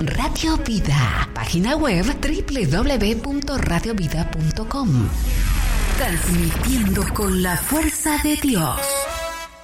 Radio Vida. Página web www.radiovida.com. Transmitiendo con la fuerza de Dios.